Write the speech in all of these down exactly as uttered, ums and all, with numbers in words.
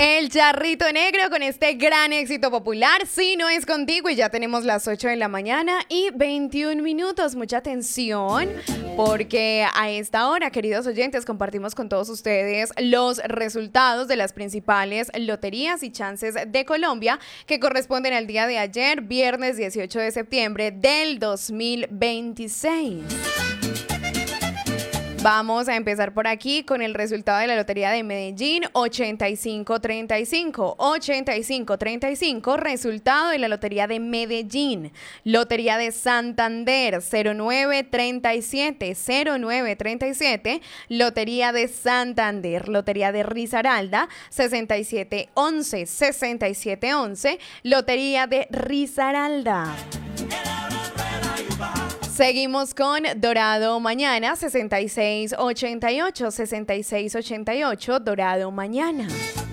El charrito negro con este gran éxito popular, Si no es contigo, y ya tenemos las ocho de la mañana y veintiún minutos. Mucha atención, porque a esta hora, queridos oyentes, compartimos con todos ustedes los resultados de las principales loterías y chances de Colombia que corresponden al día de ayer, viernes dieciocho de septiembre del dos mil veintiséis. Vamos a empezar por aquí con el resultado de la Lotería de Medellín, ochenta y cinco treinta y cinco, ochenta y cinco treinta y cinco, resultado de la Lotería de Medellín. Lotería de Santander, cero nueve treinta y siete, cero nueve treinta y siete, Lotería de Santander. Lotería de Risaralda, sesenta y siete once, sesenta y siete once, Lotería de Risaralda. Seguimos con Dorado Mañana, sesenta y seis ochenta y ocho, sesenta y seis ochenta y ocho, Dorado Mañana.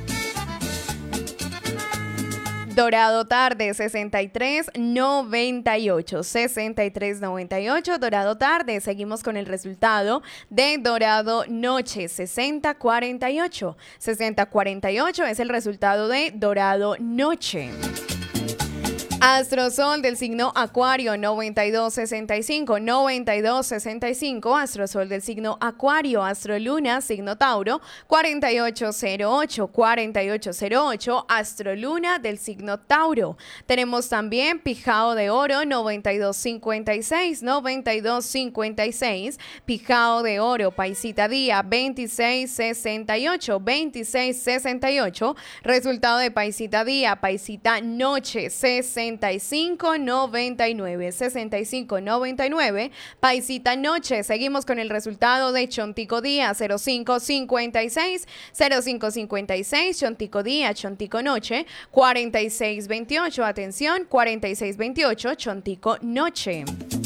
Dorado Tarde, sesenta y tres noventa y ocho, sesenta y tres noventa y ocho, Dorado Tarde. Seguimos con el resultado de Dorado Noche, sesenta cuarenta y ocho, sesenta cuarenta y ocho es el resultado de Dorado Noche. Astrosol del signo Acuario, noventa y dos sesenta y cinco, noventa y dos sesenta y cinco, Astrosol del signo Acuario. Astroluna, signo Tauro, cuarenta y ocho cero ocho, cuarenta y ocho cero ocho, Astroluna del signo Tauro. Tenemos también Pijao de Oro, noventa y dos cincuenta y seis, noventa y dos cincuenta y seis, Pijao de Oro. Paisita Día, veintiséis sesenta y ocho, veintiséis sesenta y ocho, resultado de Paisita Día. Paisita Noche, sesenta y cinco noventa y nueve, sesenta y cinco noventa y nueve, Paisita Noche. Seguimos con el resultado de Chontico Día, cero cinco cincuenta y seis, cero cinco cincuenta y seis, Chontico Día, Chontico Noche, cuarenta y seis veintiocho, atención, cuarenta y seis veintiocho, Chontico Noche.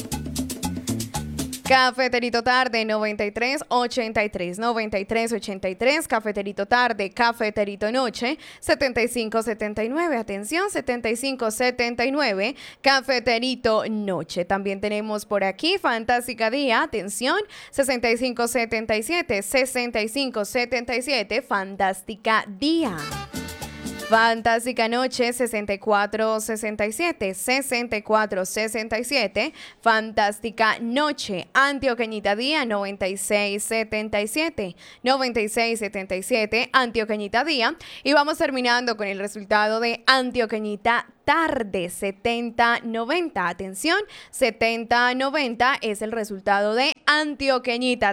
Cafeterito Tarde, noventa y tres ochenta y tres, noventa y tres ochenta y tres, Cafeterito Tarde. Cafeterito Noche, setenta y cinco setenta y nueve, atención, setenta y cinco setenta y nueve, Cafeterito Noche. También tenemos por aquí Fantástica Día, atención, sesenta y cinco setenta y siete, sesenta y cinco setenta y siete, Fantástica Día. Fantástica Noche, sesenta y cuatro sesenta y siete, sesenta y cuatro sesenta y siete, Fantástica Noche. Antioqueñita Día, noventa y seis setenta y siete, noventa y seis setenta y siete, Antioqueñita Día. Y vamos terminando con el resultado de Antioqueñita Tarde, setenta noventa, atención, setenta noventa es el resultado de Antioqueñita